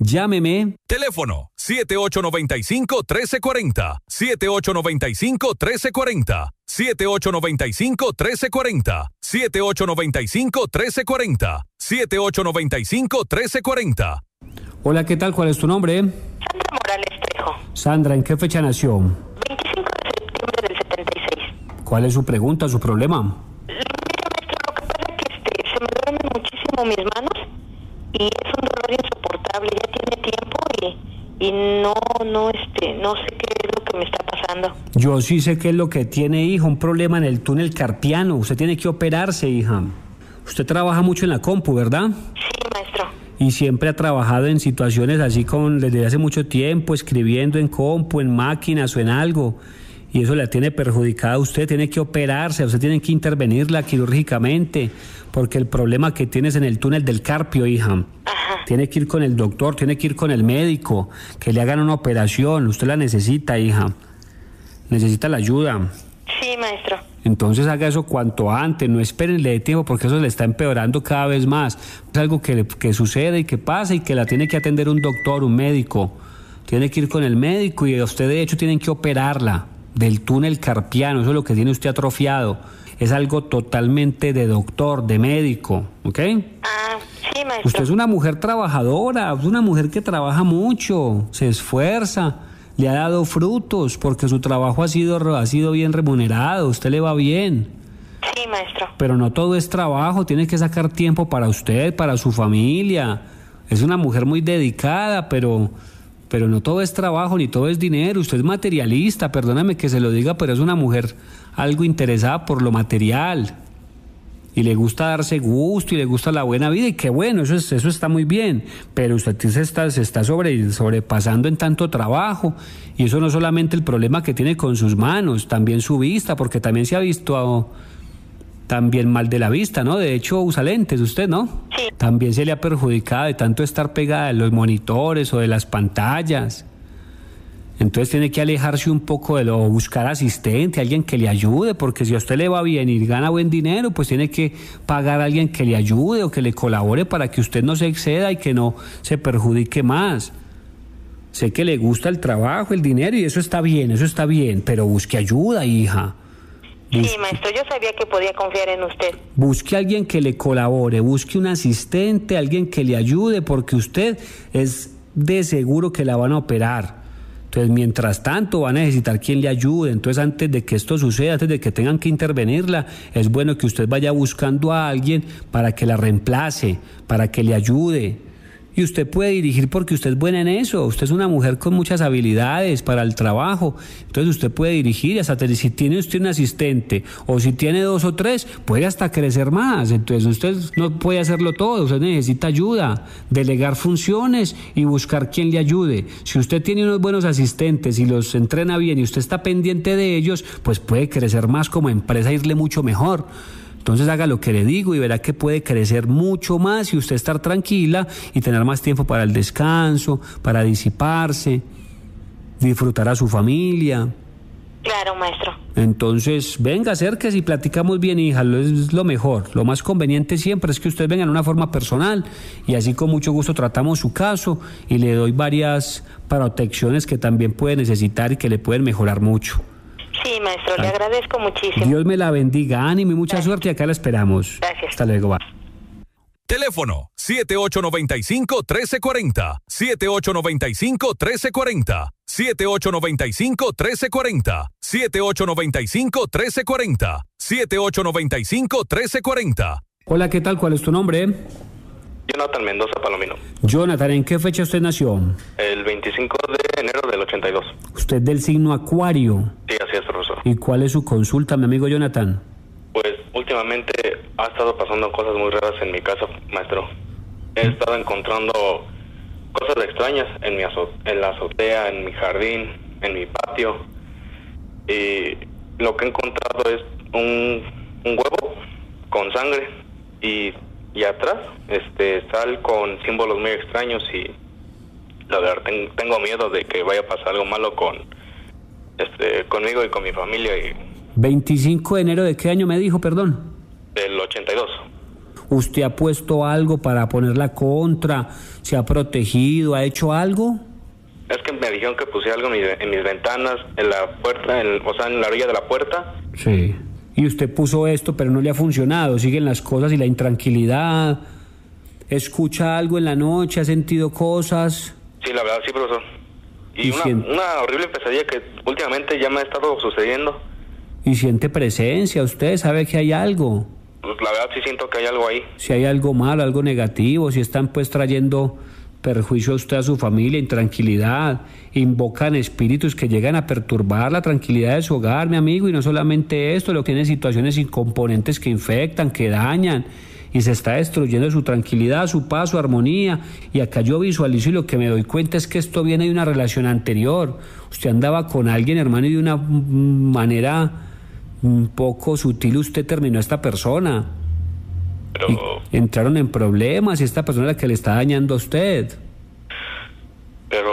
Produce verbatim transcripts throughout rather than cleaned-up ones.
Llámeme. Teléfono siete ocho nueve cinco, uno tres cuatro cero. siete ocho nueve cinco, uno tres cuatro cero. siete ocho nueve cinco, uno tres cuatro cero. siete ocho nueve cinco, uno tres cuatro cero. siete ocho nueve cinco, uno tres cuatro cero. Hola, ¿qué tal? ¿Cuál es tu nombre? Sandra Morales Trejo. Sandra, ¿en qué fecha nació? veinticinco de septiembre del setenta y seis. ¿Cuál es su pregunta, su problema? Mira, maestro, lo que pasa es que este, se me duelen muchísimo mis manos y es un dolor insoportable. Ya tiene tiempo y, y no, no, este, no sé qué es lo que me está pasando. Yo sí sé qué es lo que tiene, hija, un problema en el túnel carpiano. Usted tiene que operarse, hija. Usted trabaja mucho en la compu, ¿verdad? Sí, maestro. Y siempre ha trabajado en situaciones así con desde hace mucho tiempo, escribiendo en compu, en máquinas o en algo. Y eso la tiene perjudicada a usted, tiene que operarse, usted tiene que intervenirla quirúrgicamente, porque el problema que tienes en el túnel del carpio, hija. Ajá. Tiene que ir con el doctor, tiene que ir con el médico, que le hagan una operación, usted la necesita, hija. Necesita la ayuda. Sí, maestro. Entonces haga eso cuanto antes, no esperen le dé tiempo porque eso le está empeorando cada vez más. Es algo que, que sucede y que pasa y que la tiene que atender un doctor, un médico. Tiene que ir con el médico y a usted de hecho tienen que operarla del túnel carpiano, eso es lo que tiene usted atrofiado. Es algo totalmente de doctor, de médico, ¿ok? Ah, sí, maestro. Usted es una mujer trabajadora, es una mujer que trabaja mucho, se esfuerza. Le ha dado frutos porque su trabajo ha sido, ha sido bien remunerado, usted le va bien. Sí, maestro. Pero no todo es trabajo, tiene que sacar tiempo para usted, para su familia. Es una mujer muy dedicada, pero, pero no todo es trabajo ni todo es dinero. Usted es materialista, perdóname que se lo diga, pero es una mujer algo interesada por lo material. Y le gusta darse gusto y le gusta la buena vida y qué bueno, eso, es, eso está muy bien, pero usted se está, se está sobre, sobrepasando en tanto trabajo y eso no solamente el problema que tiene con sus manos, también su vista, porque también se ha visto también mal de la vista, ¿no? De hecho usa lentes usted, ¿no? Sí. También se le ha perjudicado de tanto estar pegada de los monitores o de las pantallas. Entonces tiene que alejarse un poco de lo, buscar asistente, alguien que le ayude, porque si a usted le va bien y gana buen dinero, pues tiene que pagar a alguien que le ayude o que le colabore para que usted no se exceda y que no se perjudique más. Sé que le gusta el trabajo, el dinero y eso está bien, eso está bien, pero busque ayuda, hija. Busque, sí, maestro, yo sabía que podía confiar en usted. Busque a alguien que le colabore, busque un asistente, alguien que le ayude, porque usted es de seguro que la van a operar. Entonces, mientras tanto, va a necesitar quien le ayude. Entonces, antes de que esto suceda, antes de que tengan que intervenirla, es bueno que usted vaya buscando a alguien para que la reemplace, para que le ayude. Y usted puede dirigir porque usted es buena en eso. Usted es una mujer con muchas habilidades para el trabajo. Entonces usted puede dirigir y hasta tener, si tiene usted un asistente o si tiene dos o tres, puede hasta crecer más. Entonces usted no puede hacerlo todo. Usted necesita ayuda, delegar funciones y buscar quien le ayude. Si usted tiene unos buenos asistentes y los entrena bien y usted está pendiente de ellos, pues puede crecer más como empresa, irle mucho mejor. Entonces haga lo que le digo y verá que puede crecer mucho más y usted estar tranquila y tener más tiempo para el descanso, para disiparse, disfrutar a su familia. Claro, maestro. Entonces, venga, acérquese y platicamos bien, hija, es lo mejor. Lo más conveniente siempre es que usted venga en una forma personal y así con mucho gusto tratamos su caso y le doy varias protecciones que también puede necesitar y que le pueden mejorar mucho. Sí, maestro, Ay. le agradezco muchísimo. Dios me la bendiga, ánimo y mucha Gracias. Suerte y acá la esperamos. Gracias. Hasta luego, va. Teléfono siete ocho nueve cinco, uno tres cuatro cero. siete ocho nueve cinco, uno tres cuatro cero. siete ocho nueve cinco, uno tres cuatro cero. siete ocho nueve cinco, uno tres cuatro cero. siete ocho nueve cinco, uno tres cuatro cero. Hola, ¿qué tal? ¿Cuál es tu nombre? Jonathan Mendoza Palomino. Jonathan, ¿en qué fecha usted nació? El veinticinco de enero del ochenta y dos. ¿Usted del signo Acuario? Sí, así es, profesor. ¿Y cuál es su consulta, mi amigo Jonathan? Pues últimamente ha estado pasando cosas muy raras en mi casa, maestro. He estado encontrando cosas extrañas en mi azo- en la azotea, en mi jardín, en mi patio. Y lo que he encontrado es un, un huevo con sangre y, y atrás este sal con símbolos muy extraños y la verdad ten, tengo miedo de que vaya a pasar algo malo con este conmigo y con mi familia. Y veinticinco de enero de qué año me dijo, perdón? del ochenta y dos. ¿Usted ha puesto algo para ponerla contra? ¿Se ha protegido? ¿Ha hecho algo? Es que me dijeron que puse algo en mis, en mis ventanas, en la puerta, en, o sea, en la orilla de la puerta. Sí. Y usted puso esto, pero no le ha funcionado. Siguen las cosas y la intranquilidad. ¿Escucha algo en la noche? ¿Ha sentido cosas? Sí, la verdad, sí, profesor. Y, Y una, siente- una horrible pesadilla que últimamente ya me ha estado sucediendo. ¿Y siente presencia? ¿Usted sabe que hay algo? Pues la verdad sí siento que hay algo ahí. Si hay algo malo, algo negativo, si están pues trayendo perjuicio a usted, a su familia, intranquilidad, invocan espíritus que llegan a perturbar la tranquilidad de su hogar, mi amigo, y no solamente esto, lo que tiene situaciones sin componentes que infectan, que dañan, y se está destruyendo su tranquilidad, su paz, su armonía, y acá yo visualizo y lo que me doy cuenta es que esto viene de una relación anterior. Usted andaba con alguien, hermano, y de una mm, manera un poco sutil usted terminó a esta persona. Pero, Y entraron en problemas y esta persona es la que le está dañando a usted. pero,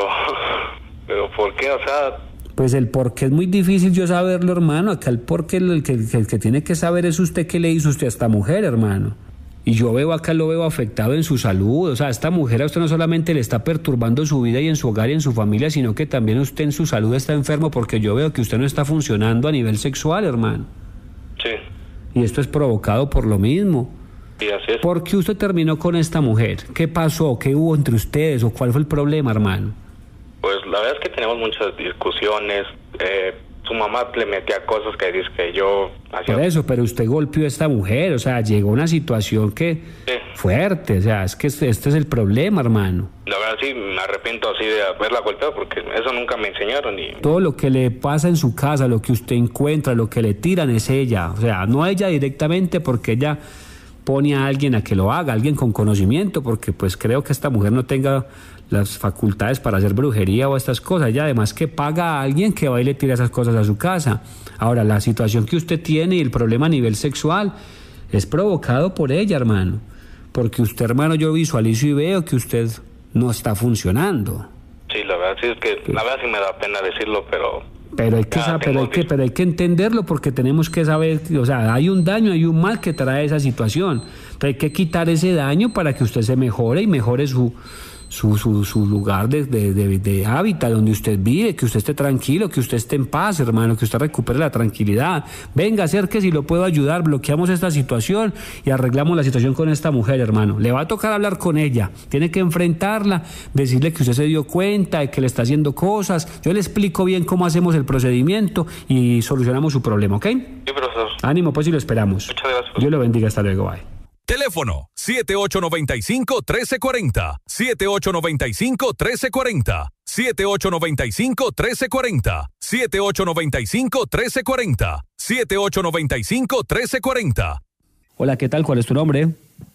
pero, ¿por qué? O sea, Pues el por qué es muy difícil yo saberlo, hermano. Acá el por qué, el que, el que tiene que saber es usted qué le hizo usted a esta mujer, hermano. Y yo veo acá, lo veo afectado en su salud. O sea, esta mujer a usted no solamente le está perturbando su vida y en su hogar y en su familia, sino que también usted en su salud está enfermo porque yo veo que usted no está funcionando a nivel sexual, hermano. sí, Y esto es provocado por lo mismo. sí, así es. ¿Por qué usted terminó con esta mujer? ¿Qué pasó? ¿Qué hubo entre ustedes? ¿O cuál fue el problema, hermano? Pues la verdad es que tenemos muchas discusiones. Eh, su mamá le metía cosas que dice que yo hacía. Por eso, pero usted golpeó a esta mujer, o sea, llegó a una situación que Sí. fuerte, o sea, es que este, este es el problema, hermano. La verdad sí me arrepiento así de haberla golpeado porque eso nunca me enseñaron y Todo lo que le pasa en su casa, lo que usted encuentra, lo que le tiran es ella, o sea, no ella directamente porque ella pone a alguien a que lo haga, alguien con conocimiento, porque pues creo que esta mujer no tenga las facultades para hacer brujería o estas cosas, ella además que paga a alguien que va y le tira esas cosas a su casa. Ahora, la situación que usted tiene y el problema a nivel sexual es provocado por ella, hermano, porque usted, hermano, yo visualizo y veo que usted no está funcionando. sí, la verdad sí es que la verdad sí me da pena decirlo, pero Pero hay que Ya, saber, pero hay tengo que, que- pero hay que entenderlo porque tenemos que saber, o sea, hay un daño, hay un mal que trae esa situación. Entonces hay que quitar ese daño para que usted se mejore y mejore su su, su, su lugar de, de, de, de hábitat donde usted vive, que usted esté tranquilo, que usted esté en paz, hermano, que usted recupere la tranquilidad. Venga, acérquese y lo puedo ayudar, bloqueamos esta situación y arreglamos la situación con esta mujer, hermano. Le va a tocar hablar con ella, tiene que enfrentarla, decirle que usted se dio cuenta de que le está haciendo cosas. Yo le explico bien cómo hacemos el procedimiento y solucionamos su problema, ¿ok? sí, profesor. Ánimo, pues, y lo esperamos. Muchas gracias. Dios lo bendiga, hasta luego, bye. Teléfono siete ocho nueve cinco, uno tres cuatro cero, siete ocho nueve cinco, uno tres cuatro cero, siete ocho nueve cinco, uno tres cuatro cero, siete ocho nueve cinco, uno tres cuatro cero, siete ocho nueve cinco, uno tres cuatro cero. Hola, ¿qué tal? ¿Cuál es tu nombre?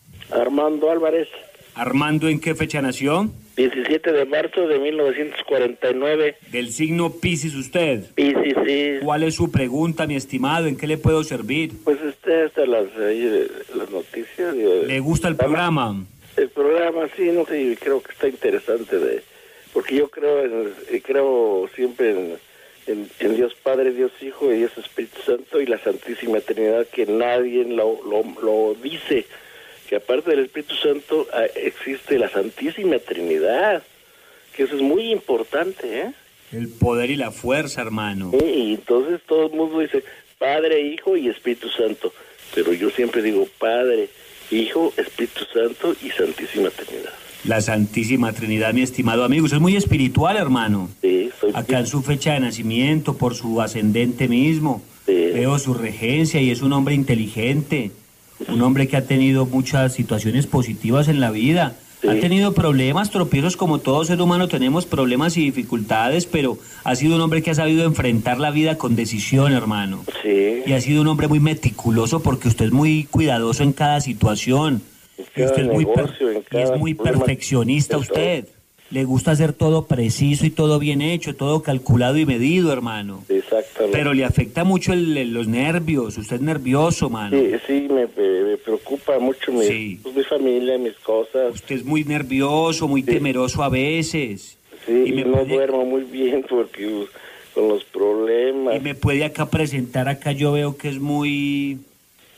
Armando Álvarez, Armando, ¿en qué fecha nació? diecisiete de marzo de mil novecientos cuarenta y nueve. Del signo Piscis usted. Y sí, sí, ¿Cuál es su pregunta, mi estimado? ¿En qué le puedo servir? pues este, hasta las, eh, las noticias. digo, ¿Le gusta el programa? El programa, sí, no sé, creo que está interesante, de porque yo creo en, eh, creo siempre en, en, en Dios Padre, Dios Hijo y Dios Espíritu Santo y la Santísima Trinidad, que nadie lo, lo, lo dice, que aparte del Espíritu Santo ah, existe la Santísima Trinidad, que eso es muy importante, ¿eh? El poder y la fuerza, hermano. Sí, y entonces todo el mundo dice Padre, Hijo y Espíritu Santo, pero yo siempre digo Padre, Hijo, Espíritu Santo y Santísima Trinidad. La Santísima Trinidad, mi estimado amigo. Usted es muy espiritual, hermano. Sí, soy Acá en su fecha de nacimiento, por su ascendente mismo. Sí. Veo su regencia y es un hombre inteligente. Un hombre que ha tenido muchas situaciones positivas en la vida. Sí. Ha tenido problemas, tropiezos, como todo ser humano tenemos problemas y dificultades, pero ha sido un hombre que ha sabido enfrentar la vida con decisión, hermano. Sí. Y ha sido un hombre muy meticuloso porque usted es muy cuidadoso en cada situación. En Y cada usted es muy, per- negocio, en y cada es muy problema, perfeccionista en usted. Le gusta hacer todo preciso y todo bien hecho, todo calculado y medido, hermano. Exactamente. Pero le afecta mucho el- el- los nervios, usted es nervioso, mano. Sí, sí, me, me- me preocupa mucho mi, Sí. pues, mi familia, mis cosas. Usted es muy nervioso, muy Sí. temeroso a veces. Sí, y y, me no puede- duermo muy bien porque uh, con los problemas. Y me puede acá presentar, acá yo veo que es muy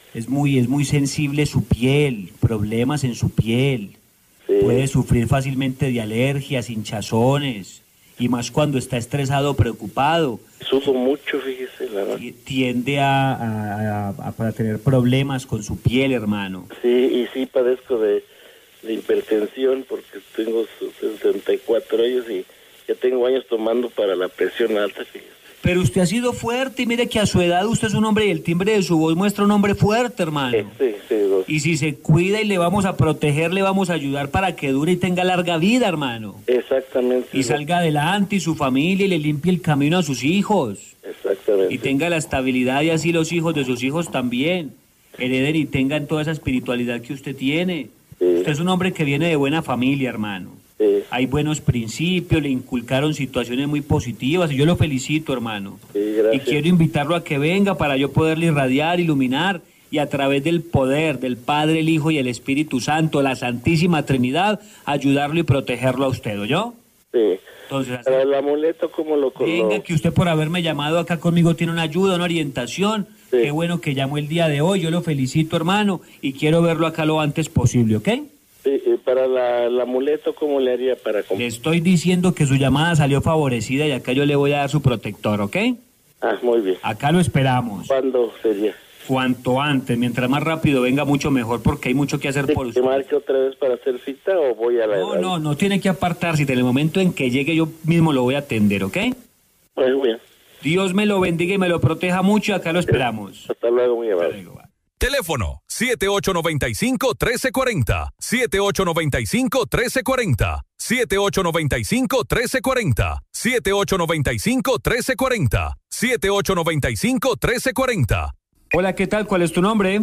es muy, es muy sensible su piel, problemas en su piel. Sí. Puede sufrir fácilmente de alergias, hinchazones, y más cuando está estresado o preocupado. Sudo mucho, fíjese, la verdad. Tiende a, a, a, a para tener problemas con su piel, hermano. Sí, y sí padezco de, de hipertensión porque tengo setenta y cuatro años y ya tengo años tomando para la presión alta, fíjese. Pero usted ha sido fuerte y mire que a su edad usted es un hombre y el timbre de su voz muestra un hombre fuerte, hermano. Sí, sí, sí, dos. Y si se cuida y le vamos a proteger, le vamos a ayudar para que dure y tenga larga vida, hermano. Exactamente. Y salga adelante y su familia y le limpie el camino a sus hijos. Exactamente. Y tenga la estabilidad y así los hijos de sus hijos también. Hereden y tengan toda esa espiritualidad que usted tiene. Sí. Usted es un hombre que viene de buena familia, hermano. Sí. Hay buenos principios, le inculcaron situaciones muy positivas y yo lo felicito, hermano. Sí, gracias. Y quiero invitarlo a que venga para yo poderle irradiar, iluminar y a través del poder del Padre, el Hijo y el Espíritu Santo, la Santísima Trinidad, ayudarlo y protegerlo a usted, ¿oyó? Sí. Entonces, así, para el amuleto, ¿cómo lo conozco? Venga, que usted por haberme llamado acá conmigo tiene una ayuda, una orientación. Sí. Qué bueno que llamó el día de hoy, yo lo felicito, hermano, y quiero verlo acá lo antes posible, ¿ok? Sí, para la, el amuleto, ¿cómo le haría para comprar? Le estoy diciendo que su llamada salió favorecida y acá yo le voy a dar su protector, ¿ok? Ah, muy bien. Acá lo esperamos. ¿Cuándo sería? Cuanto antes, mientras más rápido venga mucho mejor porque hay mucho que hacer ¿Sí, por usted. ¿Te marque otra vez para hacer cita o voy a la... No, no, no tiene que apartarse, en el momento en que llegue yo mismo lo voy a atender, ¿ok? Muy bien. Dios me lo bendiga y me lo proteja mucho y acá lo esperamos. Hasta luego, muy amable. Teléfono siete ocho nueve cinco, uno tres cuatro cero, siete ocho nueve cinco, uno tres cuatro cero, siete ocho nueve cinco, uno tres cuatro cero, siete ocho nueve cinco, uno tres cuatro cero, siete ocho nueve cinco, uno tres cuatro cero. Hola, ¿qué tal? ¿Cuál es tu nombre?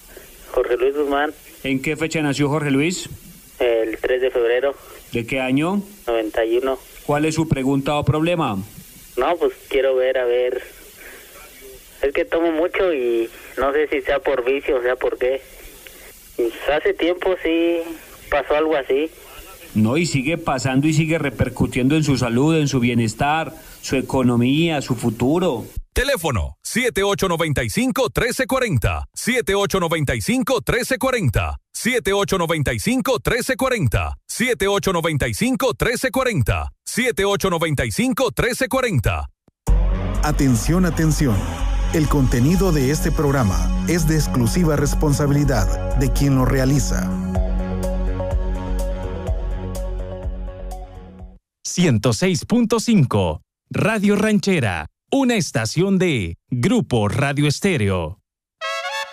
Jorge Luis Guzmán. ¿En qué fecha nació Jorge Luis? El tres de febrero. ¿De qué año? noventa y uno. ¿Cuál es su pregunta o problema? No, pues quiero ver, a ver... Es que tomo mucho y no sé si sea por vicio o sea por qué. Pues hace tiempo sí pasó algo así. No, y sigue pasando y sigue repercutiendo en su salud, en su bienestar, su economía, su futuro. Teléfono siete ocho nueve cinco, uno tres cuatro cero, siete ocho nueve cinco, uno tres cuatro cero, siete ocho nueve cinco, uno tres cuatro cero, siete ocho nueve cinco, uno tres cuatro cero, siete ocho nueve cinco, uno tres cuatro cero. Atención, atención. El contenido de este programa es de exclusiva responsabilidad de quien lo realiza. ciento seis punto cinco Radio Ranchera, una estación de Grupo Radio Estéreo.